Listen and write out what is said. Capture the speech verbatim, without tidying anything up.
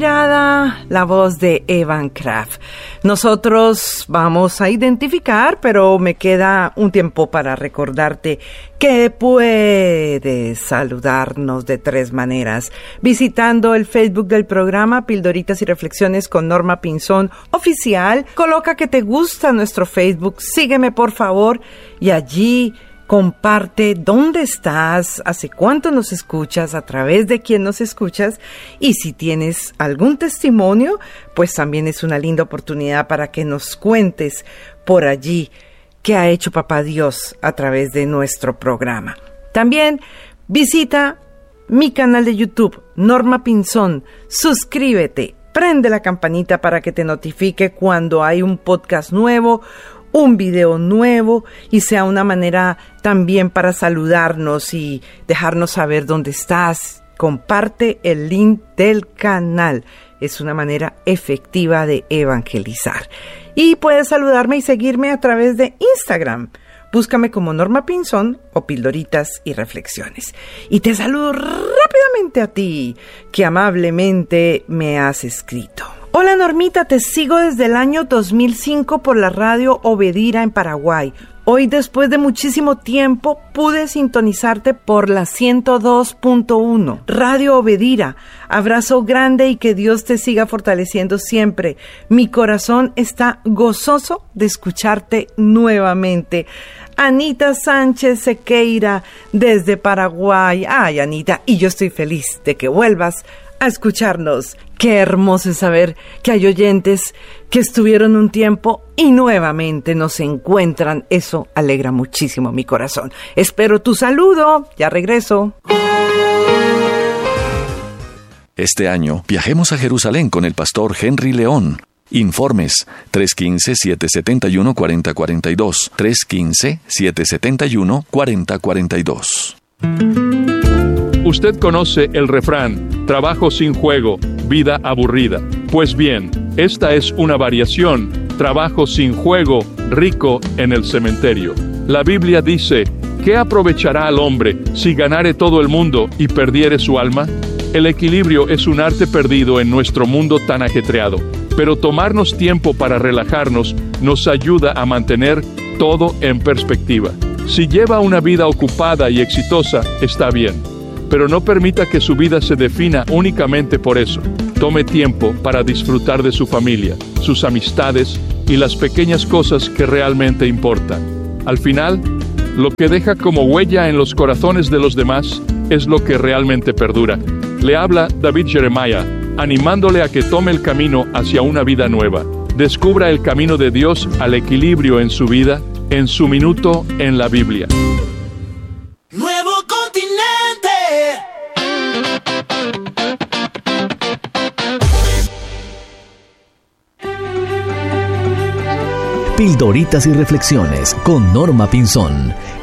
La voz de Evan Craft. Nosotros vamos a identificar, pero me queda un tiempo para recordarte que puedes saludarnos de tres maneras. Visitando el Facebook del programa Pildoritas y Reflexiones con Norma Pinzón Oficial. Coloca que te gusta nuestro Facebook. Sígueme, por favor, y allí comparte dónde estás, hace cuánto nos escuchas, a través de quién nos escuchas, y si tienes algún testimonio, pues también es una linda oportunidad para que nos cuentes por allí qué ha hecho Papá Dios a través de nuestro programa. También visita mi canal de YouTube, Norma Pinzón, suscríbete, prende la campanita para que te notifique cuando hay un podcast nuevo, un video nuevo, y sea una manera también para saludarnos y dejarnos saber dónde estás. Comparte el link del canal. Es una manera efectiva de evangelizar. Y puedes saludarme y seguirme a través de Instagram. Búscame como Norma Pinzón o Pildoritas y Reflexiones. Y te saludo rápidamente a ti, que amablemente me has escrito. Hola Normita, te sigo desde el año dos mil cinco por la radio Obedira en Paraguay. Hoy, después de muchísimo tiempo, pude sintonizarte por la ciento dos punto uno. Radio Obedira, abrazo grande y que Dios te siga fortaleciendo siempre. Mi corazón está gozoso de escucharte nuevamente. Anita Sánchez Sequeira, desde Paraguay. Ay, Anita, y yo estoy feliz de que vuelvas a escucharnos. Qué hermoso es saber que hay oyentes que estuvieron un tiempo y nuevamente nos encuentran. Eso alegra muchísimo mi corazón. Espero tu saludo. Ya regreso. Este año viajemos a Jerusalén con el pastor Henry León. Informes tres uno cinco, siete siete uno, cuatro cero cuatro dos, tres uno cinco, siete siete uno, cuatro cero cuatro dos. Usted conoce el refrán, trabajo sin juego, vida aburrida. Pues bien, esta es una variación, trabajo sin juego, rico en el cementerio. La Biblia dice, ¿qué aprovechará al hombre si ganare todo el mundo y perdiere su alma? El equilibrio es un arte perdido en nuestro mundo tan ajetreado, pero tomarnos tiempo para relajarnos nos ayuda a mantener todo en perspectiva. Si lleva una vida ocupada y exitosa, está bien. Pero no permita que su vida se defina únicamente por eso. Tome tiempo para disfrutar de su familia, sus amistades y las pequeñas cosas que realmente importan. Al final, lo que deja como huella en los corazones de los demás es lo que realmente perdura. Le habla David Jeremiah, animándole a que tome el camino hacia una vida nueva. Descubra el camino de Dios al equilibrio en su vida, en su minuto en la Biblia. Pildoritas y Reflexiones con Norma Pinzón.